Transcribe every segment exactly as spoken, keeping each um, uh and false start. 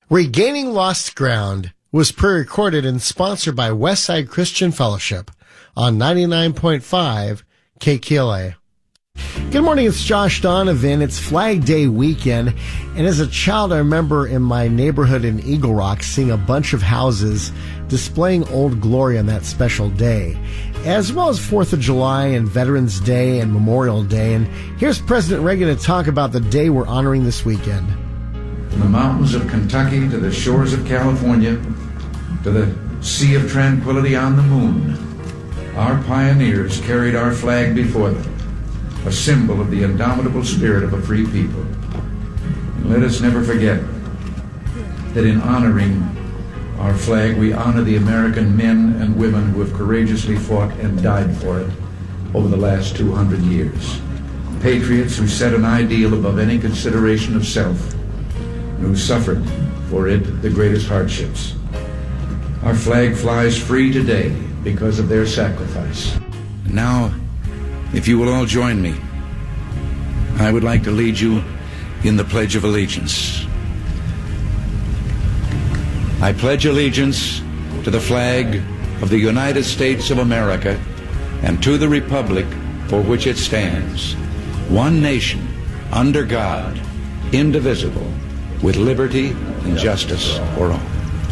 Regaining Lost Ground was pre-recorded and sponsored by Westside Christian Fellowship on ninety-nine point five K K L A. Good morning, it's Josh Donovan. It's Flag Day weekend, and as a child I remember in my neighborhood in Eagle Rock seeing a bunch of houses displaying Old Glory on that special day, as well as fourth of July and Veterans Day and Memorial Day. And here's President Reagan to talk about the day we're honoring this weekend. From the mountains of Kentucky to the shores of California to the Sea of Tranquility on the moon, our pioneers carried our flag before them, a symbol of the indomitable spirit of a free people. And let us never forget that in honoring our flag, we honor the American men and women who have courageously fought and died for it over the last two hundred years. Patriots who set an ideal above any consideration of self, and who suffered for it the greatest hardships. Our flag flies free today because of their sacrifice. Now, if you will all join me, I would like to lead you in the Pledge of Allegiance. I pledge allegiance to the flag of the United States of America and to the republic for which it stands, one nation, under God, indivisible, with liberty and justice for all.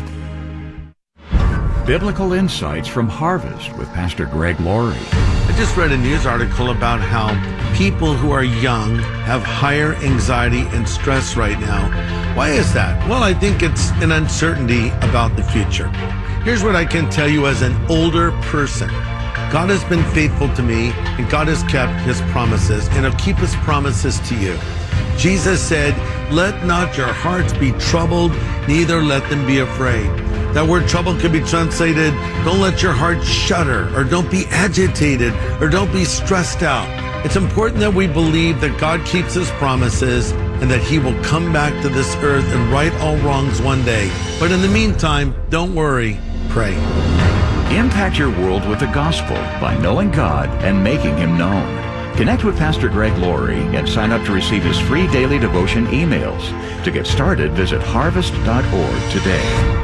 Biblical Insights from Harvest with Pastor Greg Laurie. I just read a news article about how people who are young have higher anxiety and stress right now. Why is that? Well, I think it's an uncertainty about the future. Here's what I can tell you as an older person. God has been faithful to me, and God has kept his promises, and he'll keep his promises to you. Jesus said, "Let not your hearts be troubled, neither let them be afraid." That word trouble could be translated, don't let your heart shudder, or don't be agitated, or don't be stressed out. It's important that we believe that God keeps his promises and that he will come back to this earth and right all wrongs one day. But in the meantime, don't worry, pray. Impact your world with the gospel by knowing God and making him known. Connect with Pastor Greg Laurie and sign up to receive his free daily devotion emails. To get started, visit harvest dot org today.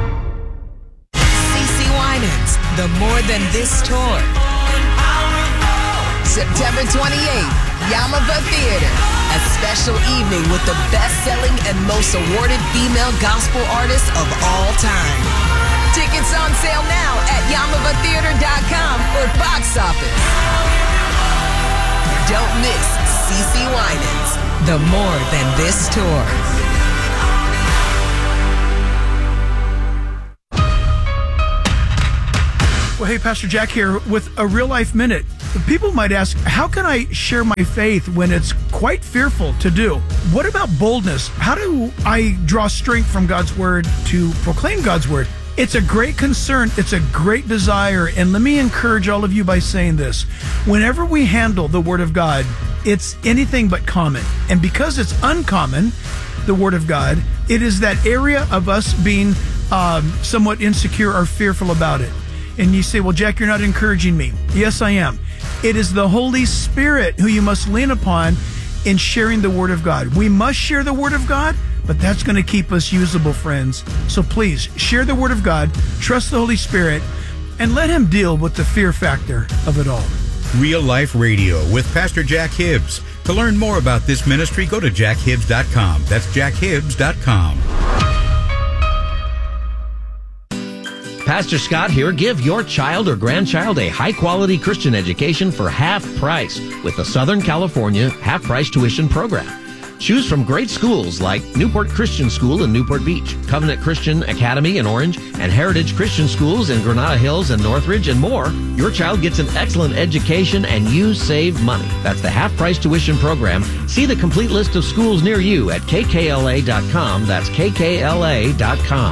The More Than This Tour. September twenty-eighth, Yamava Theater. A special evening with the best-selling and most awarded female gospel artists of all time. Tickets on sale now at yamava theater dot com or box office. Don't miss CeCe Winans, The More Than This Tour. Well, hey, Pastor Jack here with a Real Life Minute. People might ask, how can I share my faith when it's quite fearful to do? What about boldness? How do I draw strength from God's Word to proclaim God's Word? It's a great concern. It's a great desire. And let me encourage all of you by saying this. Whenever we handle the Word of God, it's anything but common. And because it's uncommon, the Word of God, it is that area of us being um, somewhat insecure or fearful about it. And you say, well, Jack, you're not encouraging me. Yes, I am. It is the Holy Spirit who you must lean upon in sharing the Word of God. We must share the Word of God, but that's going to keep us usable, friends. So please, share the Word of God, trust the Holy Spirit, and let him deal with the fear factor of it all. Real Life Radio with Pastor Jack Hibbs. To learn more about this ministry, go to jack hibbs dot com. That's jack hibbs dot com. Pastor Scott here. Give your child or grandchild a high-quality Christian education for half price with the Southern California half-price tuition program. Choose from great schools like Newport Christian School in Newport Beach, Covenant Christian Academy in Orange, and Heritage Christian Schools in Granada Hills and Northridge, and more. Your child gets an excellent education and you save money. That's the half-price tuition program. See the complete list of schools near you at k k l a dot com. That's k k l a dot com.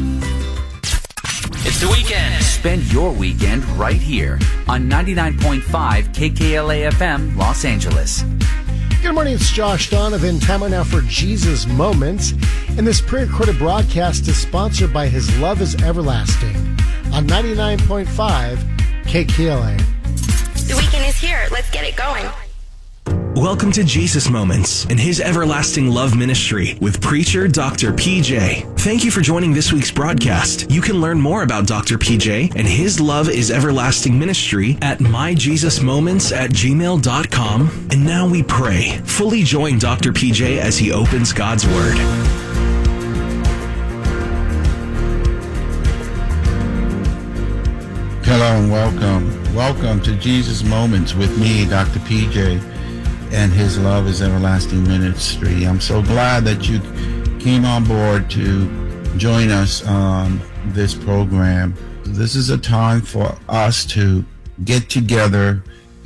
It's the weekend. Spend your weekend right here on ninety-nine point five K K L A F M, Los Angeles. Good morning, it's Josh Donovan. Time right now for Jesus Moments. And this pre-recorded broadcast is sponsored by His Love is Everlasting on ninety-nine point five K K L A. The weekend is here. Let's get it going. Welcome to Jesus Moments and His Everlasting Love Ministry with preacher Doctor P J. Thank you for joining this week's broadcast. You can learn more about Doctor P J and His Love is Everlasting Ministry at my jesus moments at gmail dot com. And now we pray. Fully join Doctor P J as he opens God's Word. Hello and welcome. Welcome to Jesus Moments with me, Doctor P J, and His Love is Everlasting Ministry. I'm so glad that you came on board to join us on this program. This is a time for us to get together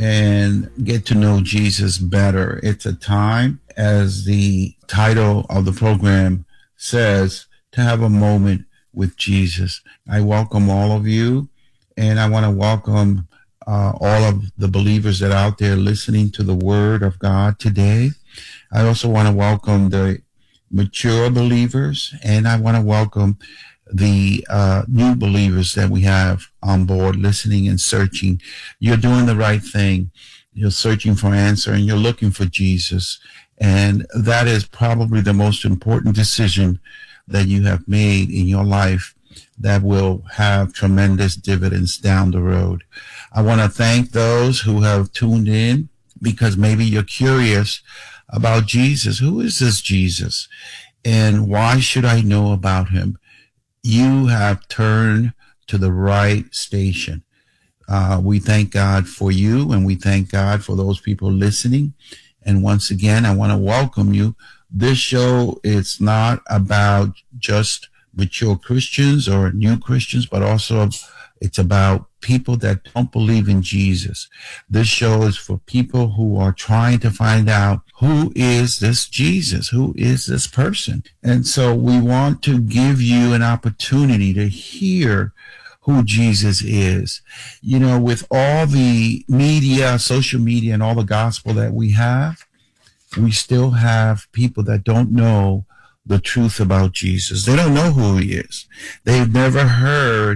and get to know Jesus better. It's a time, as the title of the program says, to have a moment with Jesus. I welcome all of you, and I want to welcome Uh, all of the believers that are out there listening to the Word of God today. I also want to welcome the mature believers, and I want to welcome the uh, new believers that we have on board listening and searching. You're doing the right thing. You're searching for answer, and you're looking for Jesus. And that is probably the most important decision that you have made in your life that will have tremendous dividends down the road. I want to thank those who have tuned in, because maybe you're curious about Jesus. Who is this Jesus? And why should I know about him? You have turned to the right station. Uh, we thank God for you, and we thank God for those people listening. And once again, I want to welcome you. This show is not about just mature Christians or new Christians, but also it's about people that don't believe in Jesus. This show is for people who are trying to find out, who is this Jesus? Who is this person? And so we want to give you an opportunity to hear who Jesus is. You know, with all the media, social media, and all the gospel that we have, we still have people that don't know the truth about Jesus. They don't know who he is. They've never heard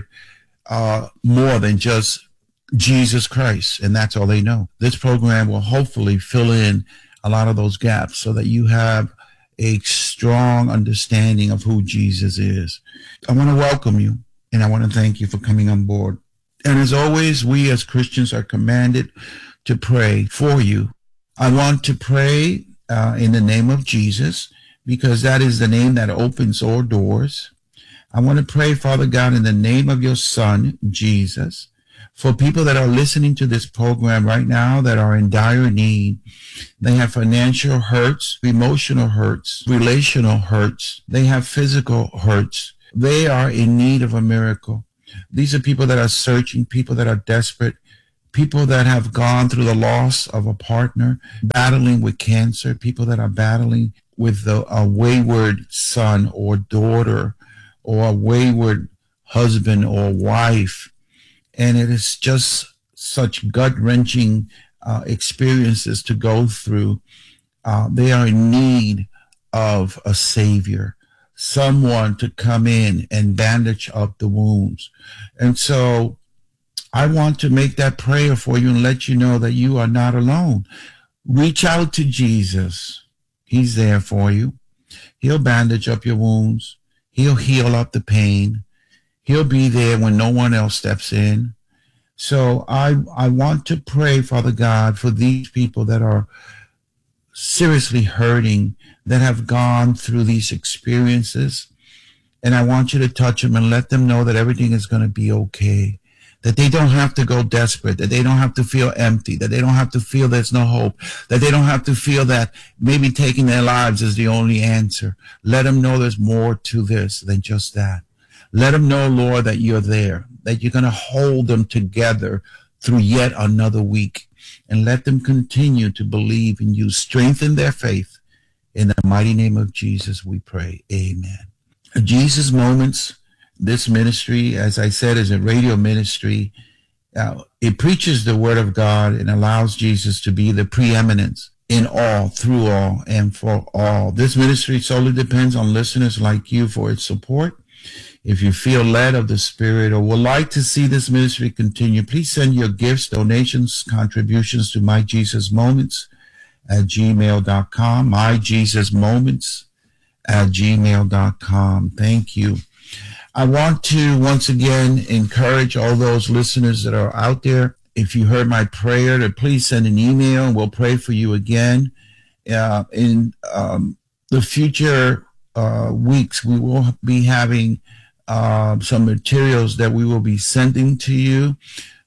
uh, more than just Jesus Christ, and that's all they know. This program will hopefully fill in a lot of those gaps so that you have a strong understanding of who Jesus is. I want to welcome you, and I want to thank you for coming on board. And as always, we as Christians are commanded to pray for you. I want to pray uh, in the name of Jesus, because that is the name that opens all doors. I want to pray, Father God, in the name of your Son, Jesus, for people that are listening to this program right now that are in dire need. They have financial hurts, emotional hurts, relational hurts. They have physical hurts. They are in need of a miracle. These are people that are searching, people that are desperate, people that have gone through the loss of a partner, battling with cancer, people that are battling with the, a wayward son or daughter, or a wayward husband or wife. And it is just such gut-wrenching uh, experiences to go through. Uh, they are in need of a savior, someone to come in and bandage up the wounds. And so I want to make that prayer for you and let you know that you are not alone. Reach out to Jesus. He's there for you. He'll bandage up your wounds. He'll heal up the pain. He'll be there when no one else steps in. So I I want to pray, Father God, for these people that are seriously hurting, that have gone through these experiences. And I want you to touch them and let them know that everything is going to be okay, that they don't have to go desperate, that they don't have to feel empty, that they don't have to feel there's no hope, that they don't have to feel that maybe taking their lives is the only answer. Let them know there's more to this than just that. Let them know, Lord, that you're there, that you're going to hold them together through yet another week, and let them continue to believe in you. Strengthen their faith. In the mighty name of Jesus, we pray. Amen. Jesus Moments. This ministry, as I said, is a radio ministry. Uh, it preaches the word of God and allows Jesus to be the preeminence in all, through all, and for all. This ministry solely depends on listeners like you for its support. If you feel led of the Spirit or would like to see this ministry continue, please send your gifts, donations, contributions to My Jesus Moments at gmail dot com, my jesus moments at gmail dot com. Thank you. I want to once again encourage all those listeners that are out there. If you heard my prayer, to please send an email and we'll pray for you again. Uh, in um, the future uh, weeks, we will be having uh, some materials that we will be sending to you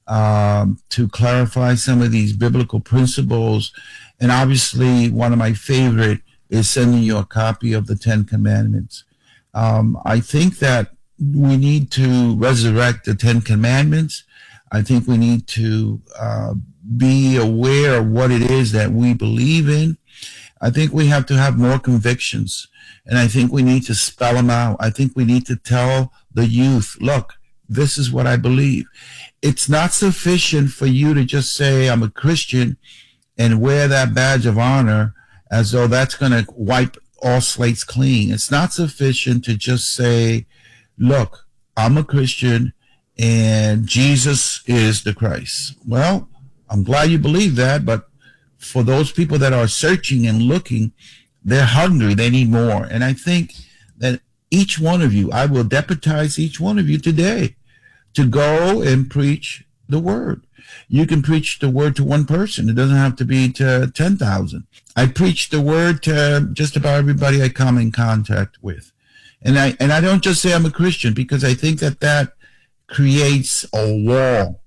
um, to clarify some of these biblical principles. And obviously, one of my favorite is sending you a copy of the Ten Commandments. Um, I think that we need to resurrect the Ten Commandments. I think we need to uh, be aware of what it is that we believe in. I think we have to have more convictions, and I think we need to spell them out. I think we need to tell the youth, look, this is what I believe. It's not sufficient for you to just say, I'm a Christian, and wear that badge of honor as though that's going to wipe all slates clean. It's not sufficient to just say, look, I'm a Christian and Jesus is the Christ. Well, I'm glad you believe that, but for those people that are searching and looking, they're hungry, they need more. And I think that each one of you, I will deputize each one of you today to go and preach the word. You can preach the word to one person. It doesn't have to be to ten thousand. I preach the word to just about everybody I come in contact with. And I and I don't just say I'm a Christian, because I think that that creates a wall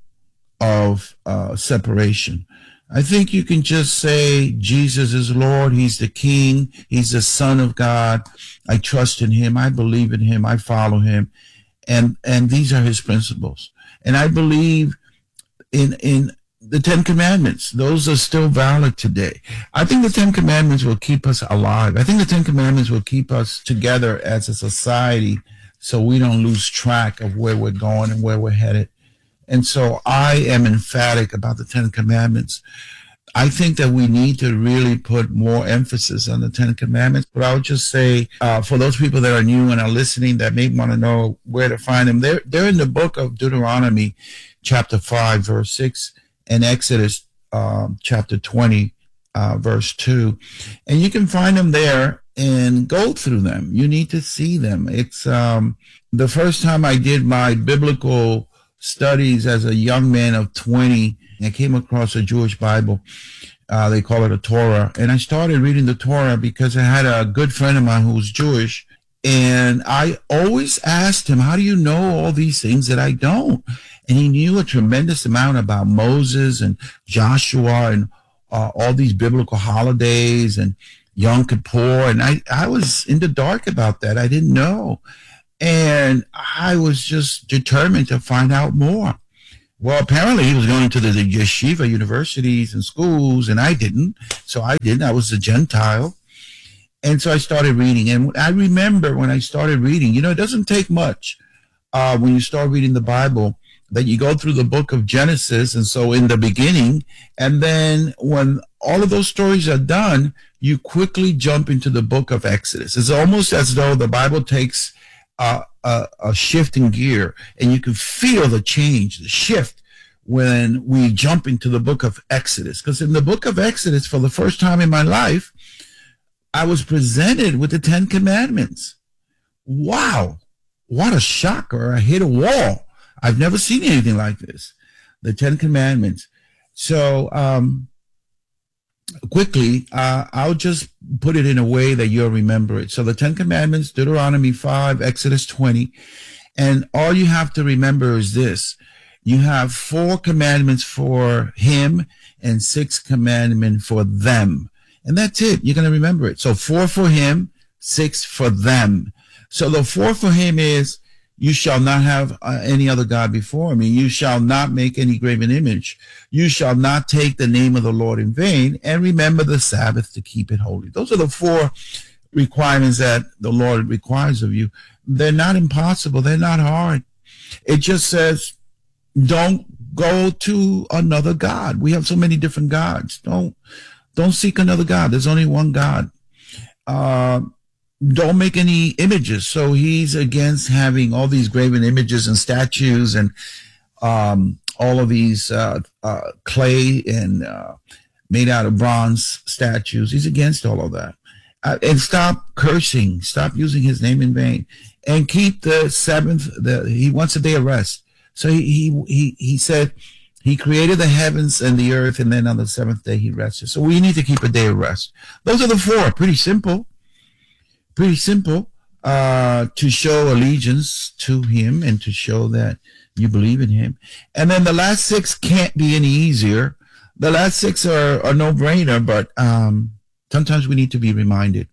of uh, separation. I think you can just say Jesus is Lord. He's the King. He's the Son of God. I trust in him. I believe in him. I follow him. And and these are his principles. And I believe in in the Ten Commandments. Those are still valid today. I think the Ten Commandments will keep us alive. I think the Ten Commandments will keep us together as a society so we don't lose track of where we're going and where we're headed. And so I am emphatic about the Ten Commandments. I think that we need to really put more emphasis on the Ten Commandments. But I would just say, uh, for those people that are new and are listening that may want to know where to find them, they're, they're in the book of Deuteronomy, chapter five, verse six, and Exodus um, chapter twenty, uh, verse two. And you can find them there and go through them. You need to see them. It's um, the first time I did my biblical studies as a young man of twenty, I came across a Jewish Bible. Uh, they call it a Torah. And I started reading the Torah because I had a good friend of mine who was Jewish. And I always asked him, how do you know all these things that I don't? And he knew a tremendous amount about Moses and Joshua and uh, all these biblical holidays and Yom Kippur. And I, I was in the dark about that. I didn't know. And I was just determined to find out more. Well, apparently he was going to the, the yeshiva universities and schools, and I didn't. So I didn't. I was a Gentile. And so I started reading. And I remember when I started reading, you know, it doesn't take much uh, when you start reading the Bible that you go through the book of Genesis. And so in the beginning, and then when all of those stories are done, you quickly jump into the book of Exodus. It's almost as though the Bible takes uh, a, a shift in gear, and you can feel the change, the shift when we jump into the book of Exodus. Because in the book of Exodus, for the first time in my life, I was presented with the Ten Commandments. Wow, what a shocker. I hit a wall. I've never seen anything like this. The Ten Commandments. So um, quickly, uh, I'll just put it in a way that you'll remember it. So the Ten Commandments, Deuteronomy five, Exodus twenty. And all you have to remember is this. You have four commandments for him and six commandments for them. And that's it. You're going to remember it. So four for him, six for them. So the four for him is, you shall not have uh, any other God before me. You shall not make any graven image. You shall not take the name of the Lord in vain. And remember the Sabbath to keep it holy. Those are the four requirements that the Lord requires of you. They're not impossible. They're not hard. It just says, don't go to another God. We have so many different gods. Don't, don't seek another God. There's only one God. Uh, don't make any images. So he's against having all these graven images and statues and um, all of these uh, uh, clay and uh, made out of bronze statues. He's against all of that. Uh, and stop cursing. Stop using his name in vain. And keep the seventh. The, he wants a day of rest. So he, he, he, he said he created the heavens and the earth, and then on the seventh day he rested. So we need to keep a day of rest. Those are the four. Pretty simple. Pretty simple. Uh, to show allegiance to him and to show that you believe in him. And then the last six can't be any easier. The last six are a no-brainer, but um, sometimes we need to be reminded.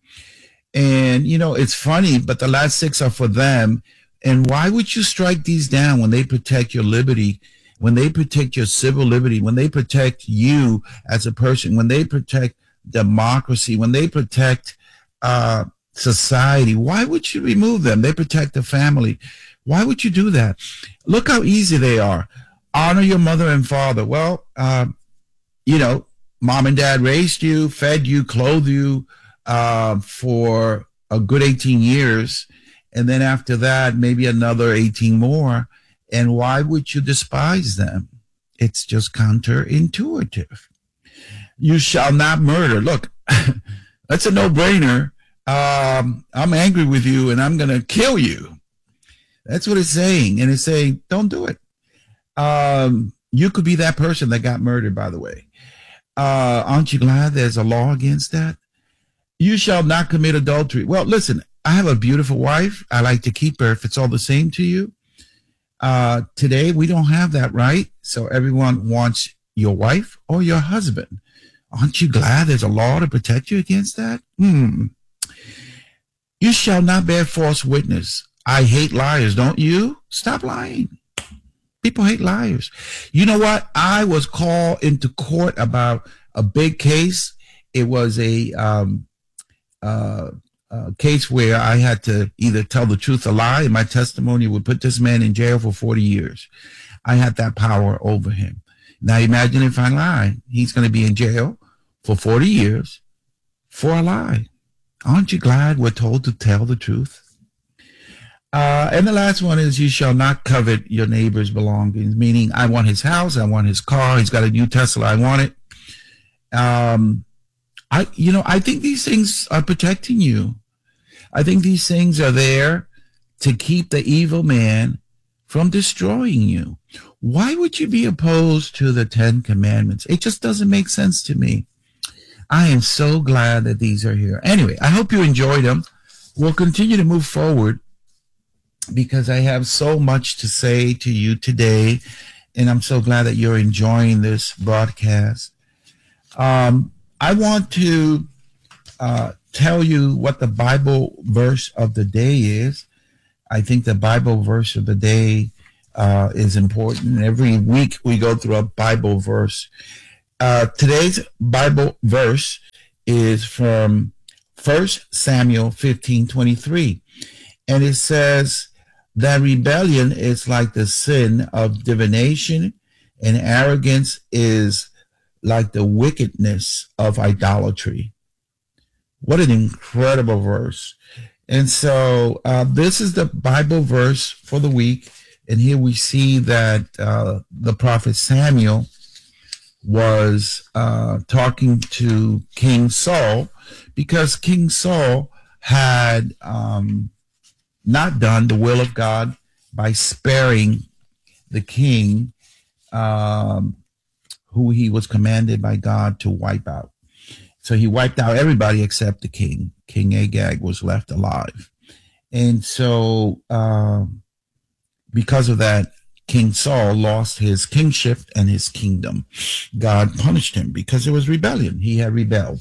And, you know, it's funny, but the last six are for them. And why would you strike these down when they protect your liberty, when they protect your civil liberty, when they protect you as a person, when they protect democracy, when they protect uh, society? Why would you remove them? They protect the family. Why would you do that? Look how easy they are. Honor your mother and father. Well, uh, you know, mom and dad raised you, fed you, clothed you uh, for a good eighteen years. And then after that, maybe another eighteen more. And why would you despise them? It's just counterintuitive. You shall not murder. Look, that's a no-brainer. Um, I'm angry with you and I'm going to kill you. That's what it's saying. And it's saying, don't do it. Um, you could be that person that got murdered, by the way. Uh, aren't you glad there's a law against that? You shall not commit adultery. Well, listen, I have a beautiful wife. I like to keep her if it's all the same to you. Uh, today, we don't have that, right? So everyone wants your wife or your husband. Aren't you glad there's a law to protect you against that? Hmm. You shall not bear false witness. I hate liars, don't you? Stop lying. People hate liars. You know what? I was called into court about a big case. It was a, um, uh, a case where I had to either tell the truth or lie, and my testimony would put this man in jail for forty years. I had that power over him. Now imagine if I lie. He's going to be in jail for forty years for a lie. Aren't you glad we're told to tell the truth? Uh, and the last one is you shall not covet your neighbor's belongings, meaning I want his house, I want his car, he's got a new Tesla, I want it. Um, I, you know, I think these things are protecting you. I think these things are there to keep the evil man from destroying you. Why would you be opposed to the Ten Commandments? It just doesn't make sense to me. I am so glad that these are here. Anyway, I hope you enjoyed them. We'll continue to move forward because I have so much to say to you today, and I'm so glad that you're enjoying this broadcast. Um, I want to uh, tell you what the Bible verse of the day is. I think the Bible verse of the day uh, is important. Every week we go through a Bible verse. Uh, today's Bible verse is from First Samuel fifteen twenty-three, and it says that rebellion is like the sin of divination, and arrogance is like the wickedness of idolatry. What an incredible verse. And so uh, this is the Bible verse for the week, and here we see that uh, the prophet Samuel was uh, talking to King Saul because King Saul had um, not done the will of God by sparing the king um, who he was commanded by God to wipe out. So he wiped out everybody except the king. King Agag was left alive. And so uh, because of that, King Saul lost his kingship and his kingdom. God punished him because it was rebellion. He had rebelled.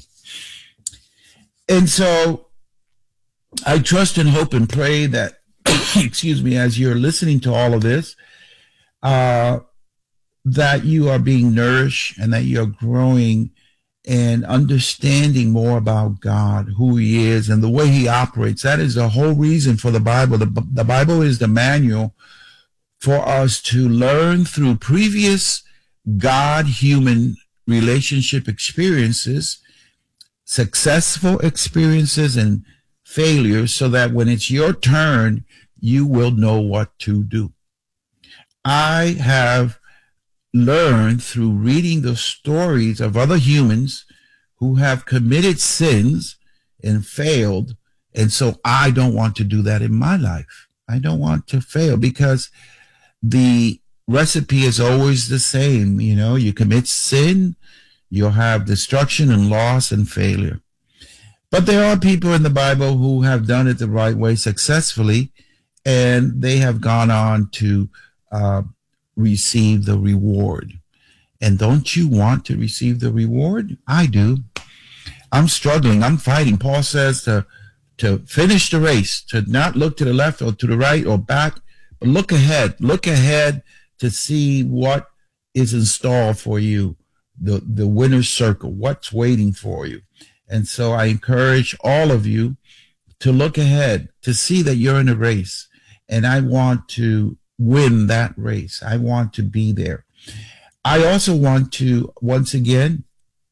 And so I trust and hope and pray that, excuse me, as you're listening to all of this, uh, that you are being nourished and that you're growing and understanding more about God, who he is and the way he operates. That is the whole reason for the Bible. The, the Bible is the manual for us to learn through previous God-human relationship experiences, successful experiences and failures, so that when it's your turn, you will know what to do. I have learn through reading the stories of other humans who have committed sins and failed. And so I don't want to do that in my life. I don't want to fail, because the recipe is always the same. You know, you commit sin, you'll have destruction and loss and failure. But there are people in the Bible who have done it the right way successfully, and they have gone on to uh, receive the reward. And don't you want to receive the reward? I do. I'm struggling. I'm fighting. Paul says to, to finish the race, to not look to the left or to the right or back, but look ahead. Look ahead to see what is installed for you, the, the winner's circle, what's waiting for you. And so I encourage all of you to look ahead, to see that you're in a race. And I want to win that race. I want to be there. I also want to, once again,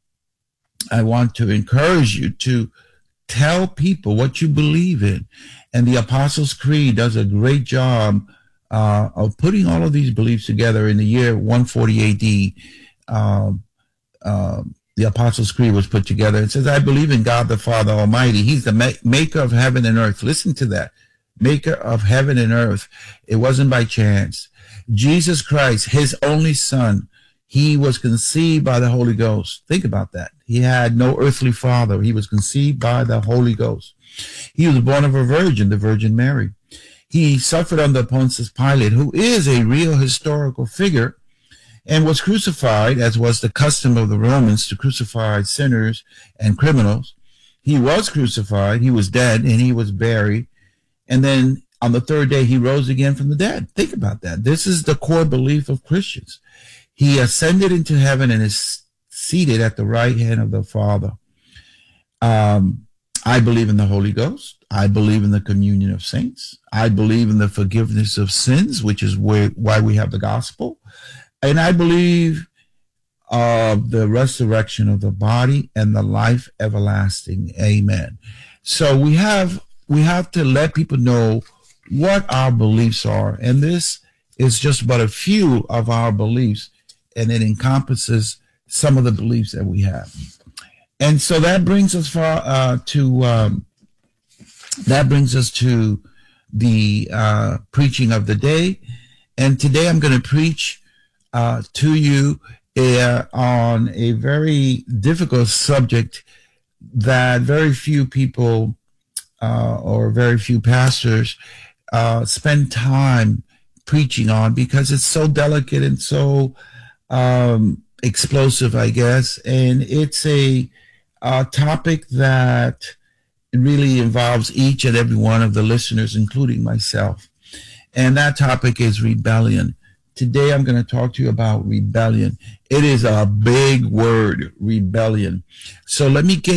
I want to encourage you to tell people what you believe in. And the Apostles' Creed does a great job uh, of putting all of these beliefs together. In the year one forty A D, um, uh, the Apostles' Creed was put together. It says, I believe in God the Father Almighty. He's the ma- maker of heaven and earth. Listen to that. Maker of heaven and earth. It wasn't by chance. Jesus Christ, his only son, he was conceived by the Holy Ghost. Think about that. He had no earthly father. He was conceived by the Holy Ghost. He was born of a virgin, the Virgin Mary. He suffered under Pontius Pilate, who is a real historical figure, and was crucified, as was the custom of the Romans to crucify sinners and criminals. He was crucified, he was dead, and he was buried. And then on the third day, he rose again from the dead. Think about that. This is the core belief of Christians. He ascended into heaven and is seated at the right hand of the Father. Um, I believe in the Holy Ghost. I believe in the communion of saints. I believe in the forgiveness of sins, which is where, why we have the gospel. And I believe of the resurrection of the body and the life everlasting. Amen. So we have we have to let people know what our beliefs are. And this is just but a few of our beliefs, and it encompasses some of the beliefs that we have. And so that brings us far uh, to um, that brings us to the uh, preaching of the day. And today I'm going to preach Uh, to you uh, on a very difficult subject that very few people uh, or very few pastors uh, spend time preaching on, because it's so delicate and so um, explosive, I guess. And it's a, a topic that really involves each and every one of the listeners, including myself. And that topic is rebellion. Today, I'm going to talk to you about rebellion. It is a big word, rebellion. So let me get